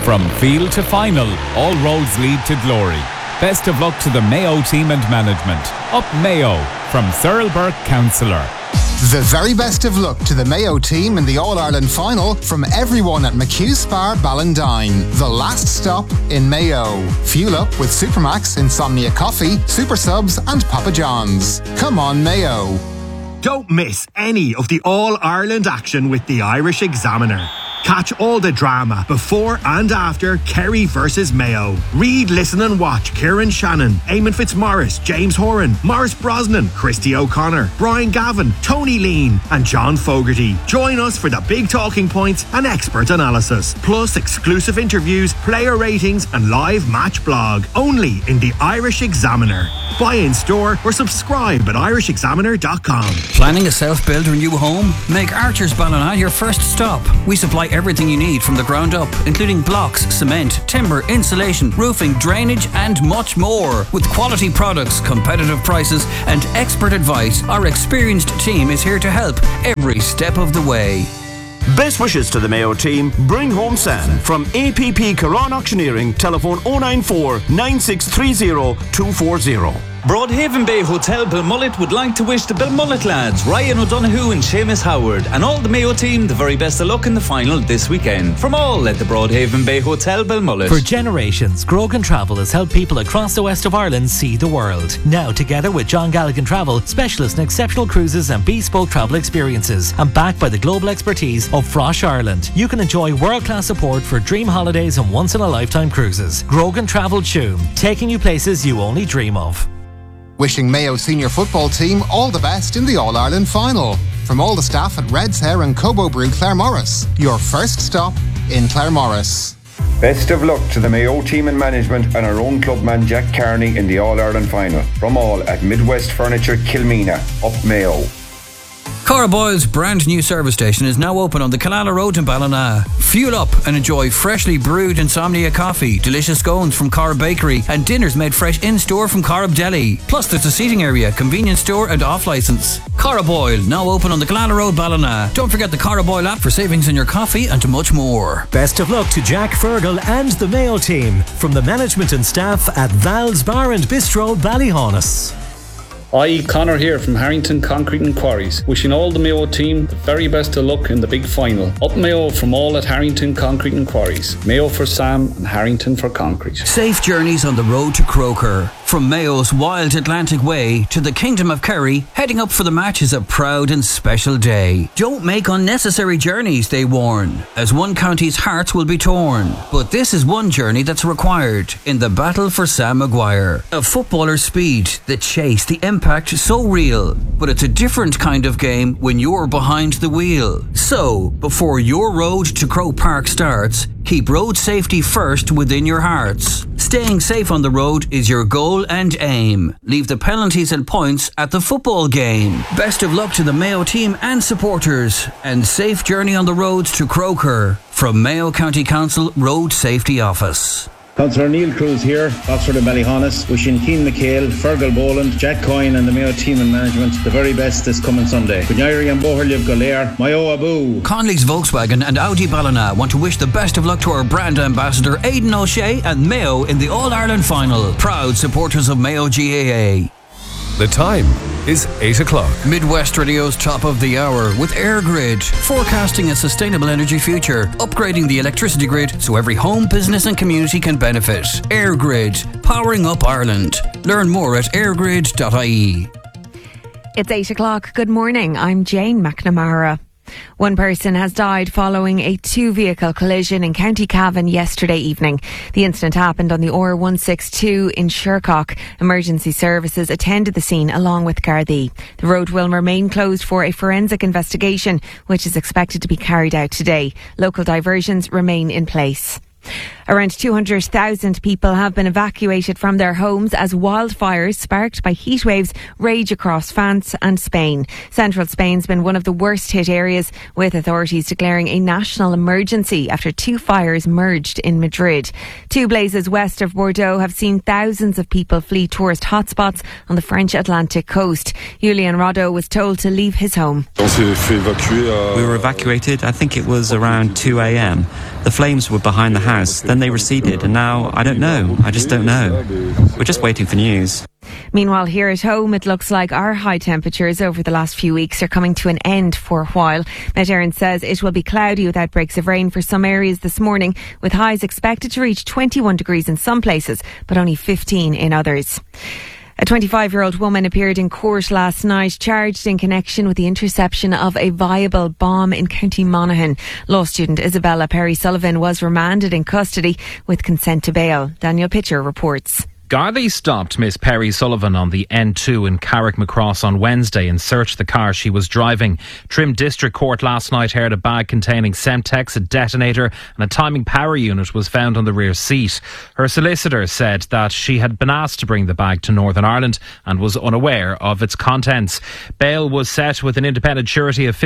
From field to final, all roads lead to glory. Best of luck to the Mayo team and management. Up Mayo, from Cyril Burke, Councillor. The very best of luck to the Mayo team in the All-Ireland final from everyone at McHugh Spar Ballindine, the last stop in Mayo. Fuel up with Supermax, Insomnia Coffee, Super Subs and Papa John's. Come on, Mayo. Don't miss any of the All-Ireland action with the Irish Examiner. Catch all the drama before and after Kerry versus Mayo. Read, listen and watch Kieran Shannon, Eamon Fitzmaurice, James Horan, Maurice Brosnan, Christy O'Connor, Brian Gavin, Tony Lean and John Fogarty. Join us for the big talking points and expert analysis, plus exclusive interviews, player ratings and live match blog. Only in the Irish Examiner. Buy in store or subscribe at irishexaminer.com. Planning a self-build or new home? Make Archer's Ballina your first stop. We supply everything you need from the ground up, including blocks, cement, timber, insulation, roofing, drainage and much more. With quality products, competitive prices and expert advice, our experienced team is here to help every step of the way. Best wishes to the Mayo team. Bring home Sam from APP Caron Auctioneering. Telephone 094 9630 240. Broadhaven Bay Hotel Belmullet would like to wish the Belmullet lads, Ryan O'Donoghue and Seamus Howard, and all the Mayo team the very best of luck in the final this weekend. From all at the Broadhaven Bay Hotel Belmullet. For generations, Grogan Travel has helped people across the west of Ireland see the world. Now, together with John Galligan Travel, specialists in exceptional cruises and bespoke travel experiences, and backed by the global expertise of Frosh Ireland, you can enjoy world-class support for dream holidays and once-in-a-lifetime cruises. Grogan Travel Tuam, taking you places you only dream of. Wishing Mayo senior football team all the best in the All-Ireland final. From all the staff at Red's Hair and Cobo Brew Claremorris, your first stop in Claremorris. Best of luck to the Mayo team and management and our own clubman Jack Carney in the All-Ireland final. From all at Midwest Furniture Kilmena, up Mayo. Cara Boyle's brand new service station is now open on the Killala Road in Ballina. Fuel up and enjoy freshly brewed Insomnia coffee, delicious scones from Cara Bakery and dinners made fresh in-store from Corrib Deli. Plus there's a seating area, convenience store and off-licence. Cara Boyle, now open on the Killala Road, Ballina. Don't forget the Cara Boyle app for savings in your coffee and much more. Best of luck to Jack Fergal and the Mayo team from the management and staff at Val's Bar and Bistro Ballyhaunis. I, Connor here from Harrington Concrete and Quarries, wishing all the Mayo team the very best of luck in the big final. Up Mayo from all at Harrington Concrete and Quarries. Mayo for Sam and Harrington for concrete. Safe journeys on the road to Croker. From Mayo's wild Atlantic Way to the Kingdom of Kerry, heading up for the match is a proud and special day. Don't make unnecessary journeys, they warn, as one county's hearts will be torn. But this is one journey that's required in the battle for Sam Maguire. A footballer's speed, the chase, the impact, so real. But it's a different kind of game when you're behind the wheel. So, before your road to Croke Park starts, keep road safety first within your hearts. Staying safe on the road is your goal and aim. Leave the penalties and points at the football game. Best of luck to the Mayo team and supporters, and safe journey on the roads to Croker from Mayo County Council Road Safety Office. Councillor Neil Cruz here, Oxford and Ballyhaunis, wishing Keane McHale, Fergal Boland, Jack Coyne and the Mayo team and management the very best this coming Sunday. Gunyari and Boherliv Golair, Mayo Abu. Conley's Volkswagen and Audi Ballina want to wish the best of luck to our brand ambassador Aidan O'Shea and Mayo in the All-Ireland final. Proud supporters of Mayo GAA. The time is 8 o'clock. Midwest Radio's top of the hour with EirGrid, forecasting a sustainable energy future, upgrading the electricity grid so every home, business and community can benefit. EirGrid, powering up Ireland. Learn more at eirgrid.ie. It's 8 o'clock. Good morning. I'm Jane McNamara. One person has died following a two-vehicle collision in County Cavan yesterday evening. The incident happened on the R162 in Shercock. Emergency services attended the scene along with Gardaí. The road will remain closed for a forensic investigation, which is expected to be carried out today. Local diversions remain in place. Around 200,000 people have been evacuated from their homes as wildfires sparked by heat waves rage across France and Spain. Central Spain's been one of the worst hit areas, with authorities declaring a national emergency after two fires merged in Madrid. Two blazes west of Bordeaux have seen thousands of people flee tourist hotspots on the French Atlantic coast. Julian Roddo was told to leave his home. We were evacuated, I think it was around 2 a.m. The flames were behind the house, then then they receded, and now I don't know. I just don't know. We're just waiting for news. Meanwhile, here at home, it looks like our high temperatures over the last few weeks are coming to an end for a while. Met Éireann says it will be cloudy with outbreaks of rain for some areas this morning, with highs expected to reach 21 degrees in some places, but only 15 in others. A 25-year-old woman appeared in court last night, charged in connection with the interception of a viable bomb in County Monaghan. Law student Isabella Perry-Sullivan was remanded in custody with consent to bail. Daniel Pitcher reports. Gardaí stopped Miss Perry-Sullivan on the N2 in Carrickmacross on Wednesday and searched the car she was driving. Trim District Court last night heard a bag containing Semtex, a detonator and a timing power unit was found on the rear seat. Her solicitor said that she had been asked to bring the bag to Northern Ireland and was unaware of its contents. Bail was set with an independent surety of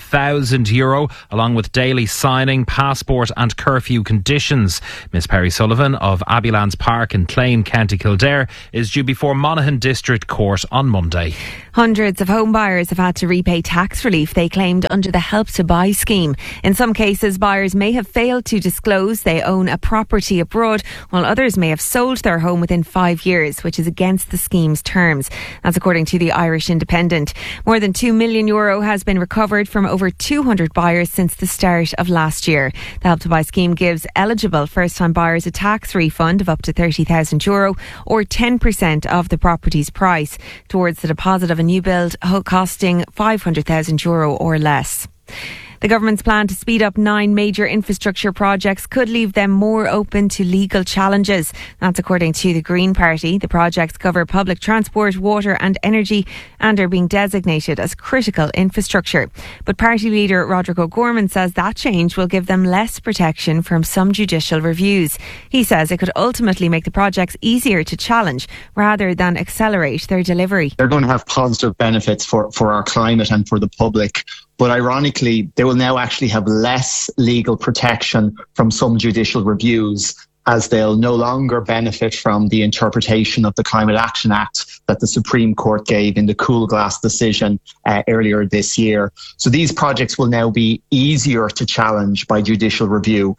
€15,000 along with daily signing, passport and curfew conditions. Miss Perry-Sullivan of Abbeylands Park in Clane, County Kildare, is due before Monaghan District Court on Monday. Hundreds of home buyers have had to repay tax relief they claimed under the Help to Buy scheme. In some cases, buyers may have failed to disclose they own a property abroad, while others may have sold their home within 5 years, which is against the scheme's terms. That's according to the Irish Independent. More than €2 million has been recovered from over 200 buyers since the start of last year. The Help to Buy scheme gives eligible first-time buyers a tax refund of up to €30,000 or 10% of the property's price towards the deposit of a new build costing €500,000 or less. The government's plan to speed up 9 major infrastructure projects could leave them more open to legal challenges. That's according to the Green Party. The projects cover public transport, water and energy and are being designated as critical infrastructure. But party leader Roderick O'Gorman says that change will give them less protection from some judicial reviews. He says it could ultimately make the projects easier to challenge rather than accelerate their delivery. They're going to have positive benefits for our climate and for the public. But ironically, they will now actually have less legal protection from some judicial reviews, as they'll no longer benefit from the interpretation of the Climate Action Act that the Supreme Court gave in the Cool Glass decision earlier this year. So these projects will now be easier to challenge by judicial review.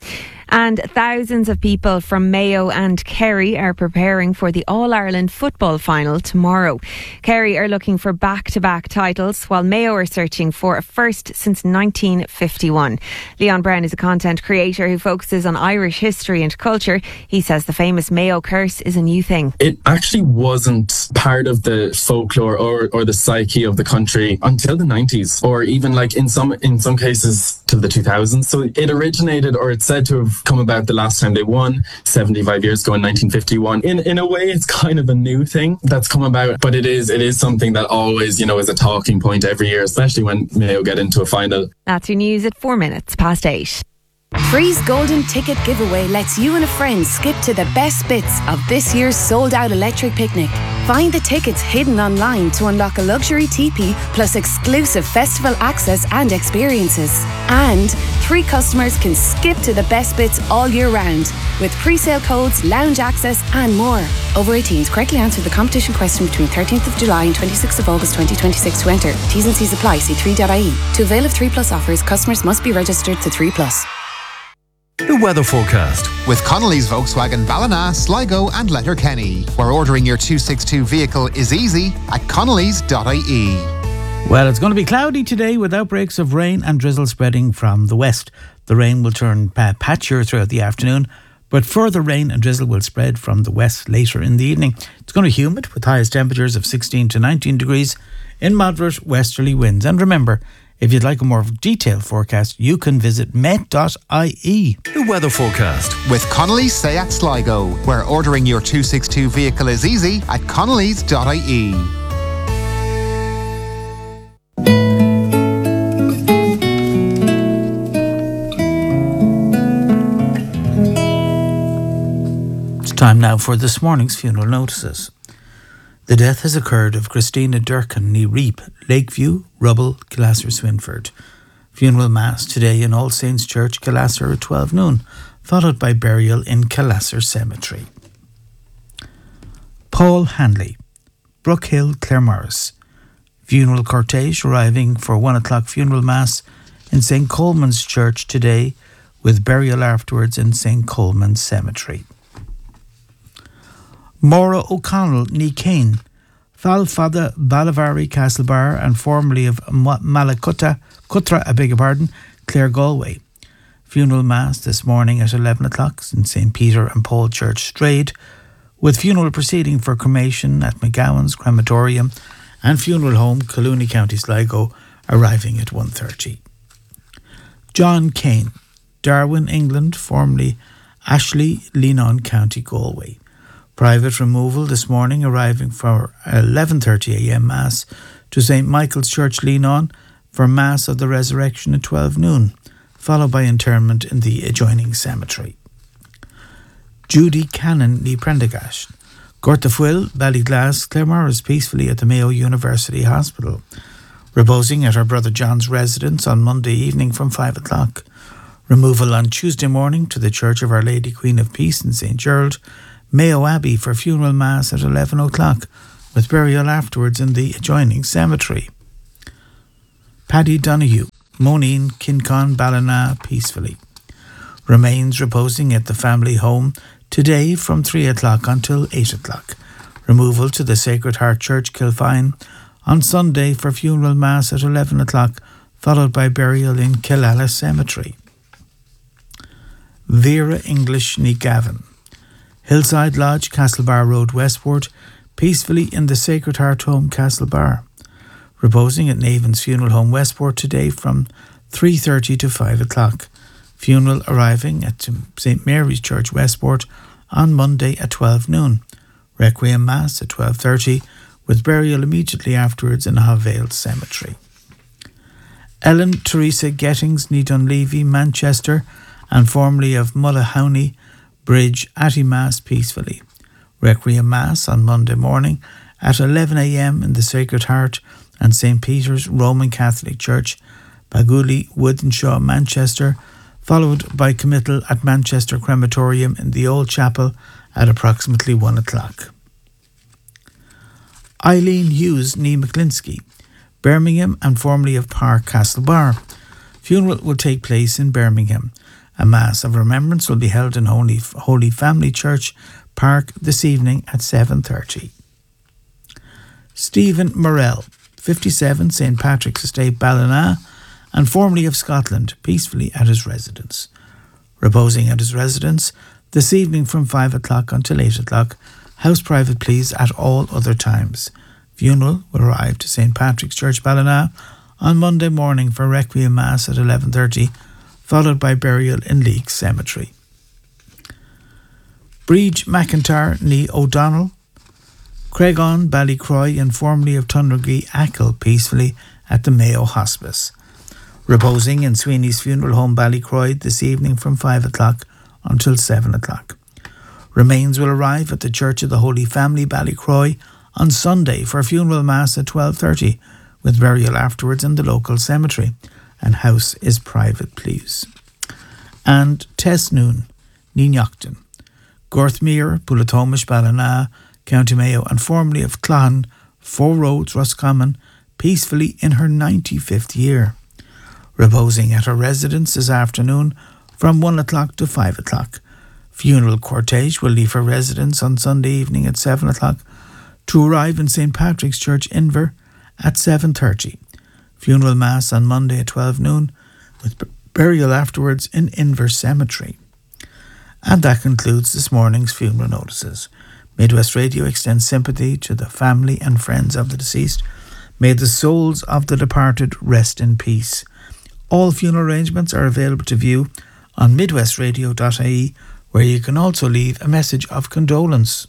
And thousands of people from Mayo and Kerry are preparing for the All-Ireland football final tomorrow. Kerry are looking for back-to-back titles, while Mayo are searching for a first since 1951. Leon Brown is a content creator who focuses on Irish history and culture. He says the famous Mayo curse is a new thing. It actually wasn't part of the folklore or the psyche of the country until the 90s, or even like in some cases till the 2000s. So it originated, or it's said to have come about the last time they won 75 years ago in 1951. In a way, it's kind of a new thing that's come about, but it is something that always, is a talking point every year, especially when Mayo get into a final. That's your news at 8:04. Free's Golden Ticket Giveaway lets you and a friend skip to the best bits of this year's sold-out electric picnic. Find the tickets hidden online to unlock a luxury teepee plus exclusive festival access and experiences. And 3 customers can skip to the best bits all year round with pre-sale codes, lounge access and more. Over 18s, correctly answer the competition question between 13th of July and 26th of August 2026 to enter. T's and C's apply. See 3.ie. To avail of 3 Plus offers, customers must be registered to 3 Plus. The weather forecast with Connolly's Volkswagen Ballina, Sligo and Letterkenny, where ordering your 262 vehicle is easy at connolly's.ie. Well, it's going to be cloudy today with outbreaks of rain and drizzle spreading from the west. The rain will turn patchier throughout the afternoon, but further rain and drizzle will spread from the west later in the evening. It's going to be humid with highest temperatures of 16 to 19 degrees in moderate westerly winds. And remember, if you'd like a more detailed forecast, you can visit met.ie. The weather forecast with Connolly's Seat Sligo, where ordering your 262 vehicle is easy at connolly's.ie. It's time now for this morning's funeral notices. The death has occurred of Christina Durkin, Ní Reap, Lakeview, Rubble, Kilasser, Swinford. Funeral Mass today in All Saints Church, Kilasser at 12 noon, followed by burial in Kilasser Cemetery. Paul Hanley, Brookhill, Claremorris. Funeral cortege arriving for 1 o'clock funeral Mass in St. Coleman's Church today with burial afterwards in St. Coleman's Cemetery. Maura O'Connell ní Cain, Fal Fada Balavari Castlebar and formerly of Malacutra, Clare Galway. Funeral Mass this morning at 11 o'clock in St. Peter and Paul Church, Strade, with funeral proceeding for cremation at McGowan's Crematorium and Funeral Home, Collooney, County Sligo, arriving at 1:30. John Kane, Darwin, England, formerly Ashley, Leanon, County Galway. Private removal this morning, arriving for 11:30am Mass to St. Michael's Church, Leanon, for Mass of the Resurrection at 12 noon, followed by interment in the adjoining cemetery. Judy Cannon ní Prendergast, Gortafuil, Ballyglass, Claremorris peacefully at the Mayo University Hospital, reposing at her brother John's residence on Monday evening from 5 o'clock. Removal on Tuesday morning to the Church of Our Lady Queen of Peace in St. Gerald, Mayo Abbey for funeral mass at 11 o'clock, with burial afterwards in the adjoining cemetery. Paddy Donoghue, Moneen, Kincon, Ballina, peacefully. Remains reposing at the family home today from 3 o'clock until 8 o'clock. Removal to the Sacred Heart Church, Kilfine, on Sunday for funeral mass at 11 o'clock, followed by burial in Killala Cemetery. Vera English ní Gavin, Hillside Lodge, Castlebar Road, Westport, peacefully in the Sacred Heart Home, Castlebar. Reposing at Navan's Funeral Home, Westport today from 3:30 to 5 o'clock. Funeral arriving at St. Mary's Church, Westport, on Monday at 12 noon. Requiem Mass at 12:30, with burial immediately afterwards in Havale Cemetery. Ellen Teresa Gettings ní Dunleavy, Manchester, and formerly of Mullahowney Bridge, Atty Mass peacefully. Requiem Mass on Monday morning at 11am in the Sacred Heart and St. Peter's Roman Catholic Church, Baguli, Woodenshaw, Manchester, followed by committal at Manchester Crematorium in the Old Chapel at approximately 1 o'clock. Eileen Hughes ní McClinsky, Birmingham and formerly of Park Castlebar. Funeral will take place in Birmingham. A Mass of Remembrance will be held in Holy Family Church, Park, this evening at 7:30. Stephen Morell, 57, St. Patrick's Estate, Ballina, and formerly of Scotland, peacefully at his residence. Reposing at his residence this evening from 5 o'clock until 8 o'clock, house private please at all other times. Funeral will arrive to St. Patrick's Church, Ballina, on Monday morning for Requiem Mass at 11:30, followed by burial in Leek Cemetery. Breege McIntyre ní O'Donnell, Craigon, Ballycroy, and formerly of Tunragee, Achill, peacefully at the Mayo Hospice. Reposing in Sweeney's Funeral Home, Ballycroy, this evening from 5 o'clock until 7 o'clock. Remains will arrive at the Church of the Holy Family, Ballycroy, on Sunday for funeral mass at 12:30, with burial afterwards in the local cemetery, and house is private please. And Tess Noon, ní Neachtain, Gorthmere, Pulatomish, Ballina, County Mayo, and formerly of Clan, 4 Roads, Roscommon, peacefully in her 95th year. Reposing at her residence this afternoon from 1 o'clock to 5 o'clock. Funeral cortege will leave her residence on Sunday evening at 7 o'clock to arrive in St. Patrick's Church, Inver, at 7:30. Funeral Mass on Monday at 12 noon, with burial afterwards in Inver Cemetery. And that concludes this morning's funeral notices. Midwest Radio extends sympathy to the family and friends of the deceased. May the souls of the departed rest in peace. All funeral arrangements are available to view on midwestradio.ie, where you can also leave a message of condolence.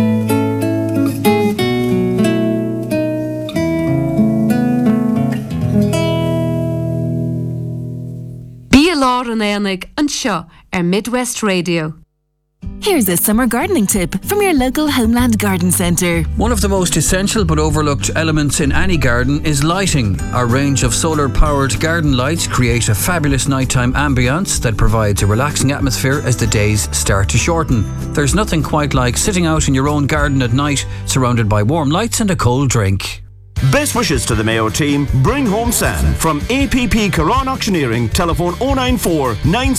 Bí lá an éanaig an seo ar Midwest Radio. Here's a summer gardening tip from your local Homeland Garden Centre. One of the most essential but overlooked elements in any garden is lighting. Our range of solar-powered garden lights create a fabulous nighttime ambience that provides a relaxing atmosphere as the days start to shorten. There's nothing quite like sitting out in your own garden at night, surrounded by warm lights and a cold drink. Best wishes to the Mayo team. Bring home Sam from APP Caron Auctioneering. Telephone 094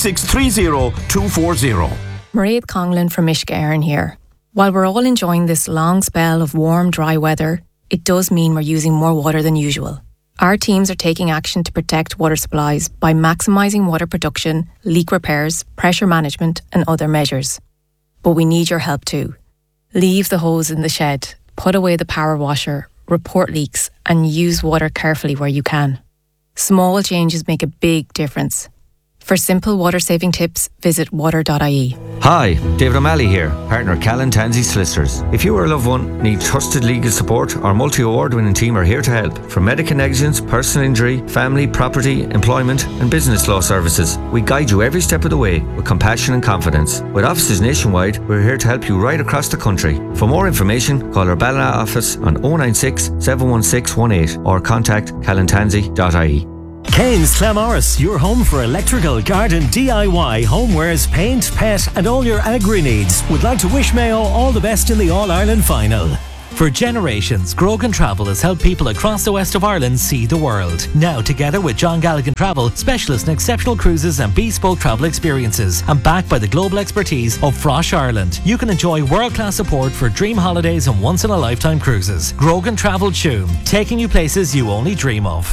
9630 240. Mairead Conglin from Mishka Éireann here. While we're all enjoying this long spell of warm, dry weather, it does mean we're using more water than usual. Our teams are taking action to protect water supplies by maximising water production, leak repairs, pressure management and other measures. But we need your help too. Leave the hose in the shed, put away the power washer, report leaks and use water carefully where you can. Small changes make a big difference. For simple water-saving tips, visit water.ie. Hi, David O'Malley here, partner Callan Tansey Solicitors. If you or a loved one need trusted legal support, our multi-award-winning team are here to help. From medical negligence, personal injury, family, property, employment and business law services, we guide you every step of the way with compassion and confidence. With offices nationwide, we're here to help you right across the country. For more information, call our Ballina office on 096 716 18 or contact callantansey.ie. Kane's Clamorris, your home for electrical, garden, DIY, homewares, paint, pet and all your agri needs. Would like to wish Mayo all the best in the All-Ireland final. For generations, Grogan Travel has helped people across the west of Ireland see the world. Now, together with John Galligan Travel, specialist in exceptional cruises and bespoke travel experiences, and backed by the global expertise of Frosh Ireland, you can enjoy world-class support for dream holidays and once-in-a-lifetime cruises. Grogan Travel Tuam, taking you places you only dream of.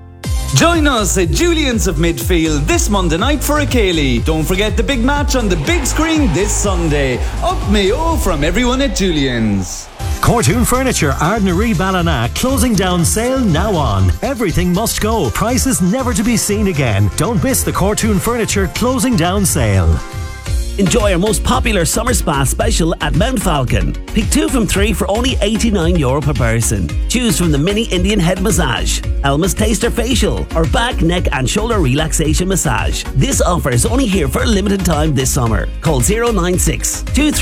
Join us at Julian's of Midfield this Monday night for a Cayley. Don't forget the big match on the big screen this Sunday. Up Mayo from everyone at Julian's. Cortoon Furniture, Ardnaree Ballina, closing down sale now on. Everything must go. Prices never to be seen again. Don't miss the Cortoon Furniture closing down sale. Enjoy our most popular summer spa special at Mount Falcon. Pick 2 from 3 for only €89 per person. Choose from the mini Indian head massage, Elma's Taster facial, or back, neck and shoulder relaxation massage. This offer is only here for a limited time this summer. Call 096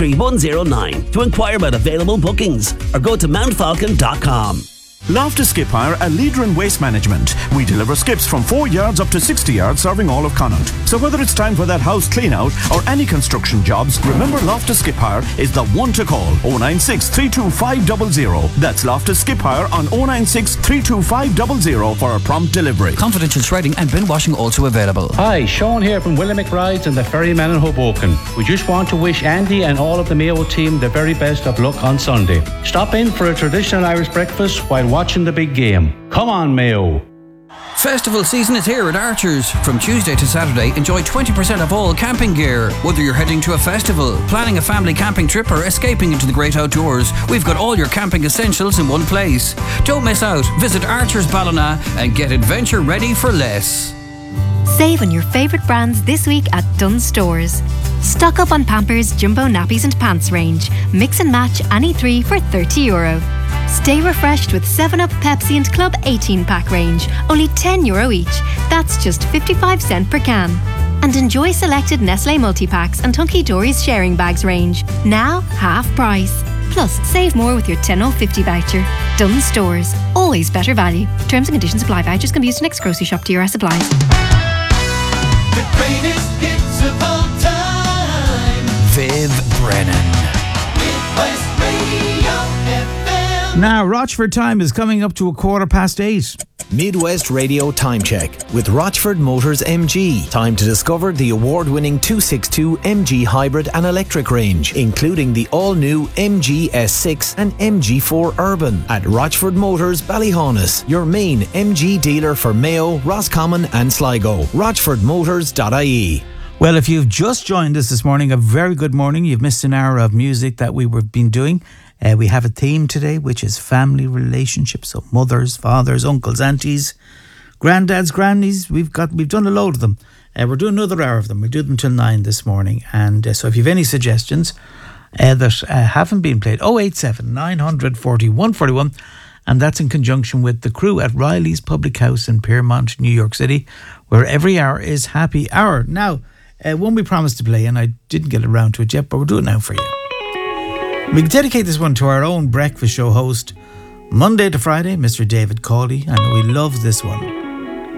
23109 to inquire about available bookings or go to mountfalcon.com. Loftus Skip Hire, a leader in waste management. We deliver skips from 4 yards up to 60 yards, serving all of Connaught. So whether it's time for that house clean out or any construction jobs, remember Loftus Skip Hire is the one to call. 096 325 00. That's Loftus Skip Hire on 096 325 00 for a prompt delivery. Confidential shredding and bin washing also available. Hi, Sean here from Willamette Rides and the Ferryman in Hoboken. We just want to wish Andy and all of the Mayo team the very best of luck on Sunday. Stop in for a traditional Irish breakfast while watching the big game. Come on, Mayo. Festival season is here at Archers. From Tuesday to Saturday, enjoy 20% off all camping gear. Whether you're heading to a festival, planning a family camping trip or escaping into the great outdoors, we've got all your camping essentials in one place. Don't miss out. Visit Archers Ballina and get adventure ready for less. Save on your favourite brands this week at Dunnes Stores. Stock up on Pampers, Jumbo nappies and pants range. Mix and match any 3 for €30. Stay refreshed with 7-Up, Pepsi and Club 18-pack range. Only €10 each. That's just 55 cents per can. And enjoy selected Nestle multi-packs and Hunky Dory's sharing bags range. Now half price. Plus, save more with your 10/50 voucher. Dunnes Stores. Always better value. Terms and conditions apply. Vouchers can be used next grocery shop. TRS supplies. The greatest hits of all time. Viv Brennan. Midwest Radio FM. Now, Rochford time is coming up to 8:15. Midwest Radio Time Check with Rochford Motors MG. Time to discover the award-winning 262 MG hybrid and electric range, including the all-new MG S6 and MG4 Urban at Rochford Motors Ballyhaunis, your main MG dealer for Mayo, Roscommon and Sligo. RochfordMotors.ie. Well, if you've just joined us this morning, a very good morning. You've missed an hour of music that we've been doing. We have a theme today, which is family relationships. So mothers, fathers, uncles, aunties, granddads, grannies. We've done a load of them. We're doing another hour of them. We do them till 9 this morning. And so if you have any suggestions that haven't been played, 087 940 141. And that's in conjunction with the crew at Riley's Public House in Piermont, New York City, where every hour is happy hour. Now, one we promised to play, and I didn't get around to it yet, but we'll do it now for you. We dedicate this one to our own breakfast show host, Monday to Friday, Mr. David Cawley. I know he loves this one.